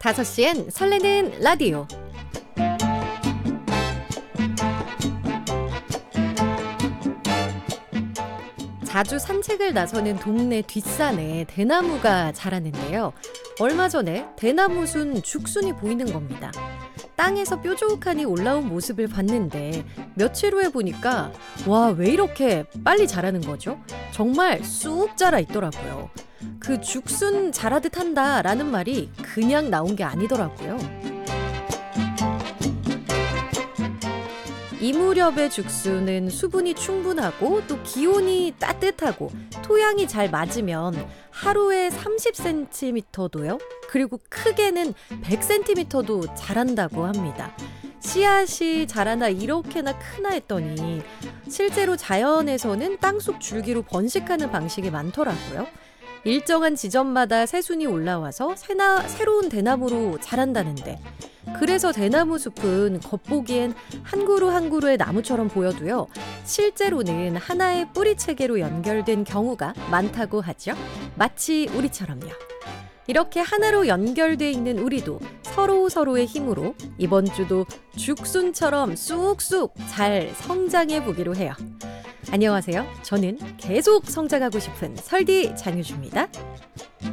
5시엔 설레는 라디오. 자주 산책을 나서는 동네 뒷산에 대나무가 자라는데요. 얼마 전에 대나무 순 죽순이 보이는 겁니다. 땅에서 뾰족하니 올라온 모습을 봤는데 며칠 후에 보니까 와, 왜 이렇게 빨리 자라는 거죠? 정말 쑥 자라 있더라고요. 그 죽순 자라듯 한다라는 말이 그냥 나온 게 아니더라고요. 이 무렵의 죽순은 수분이 충분하고 또 기온이 따뜻하고 토양이 잘 맞으면 하루에 30cm도요. 그리고 크게는 100cm도 자란다고 합니다. 씨앗이 자라나 이렇게나 크나 했더니 실제로 자연에서는 땅속 줄기로 번식하는 방식이 많더라고요. 일정한 지점마다 새순이 올라와서 새로운 대나무로 자란다는데, 그래서 대나무 숲은 겉보기엔 한 그루 한 그루의 나무처럼 보여도요, 실제로는 하나의 뿌리 체계로 연결된 경우가 많다고 하죠. 마치 우리처럼요. 이렇게 하나로 연결돼 있는 우리도 서로의 힘으로 이번 주도 죽순처럼 쑥쑥 잘 성장해 보기로 해요. 안녕하세요. 저는 계속 성장하고 싶은 설디 장유주입니다.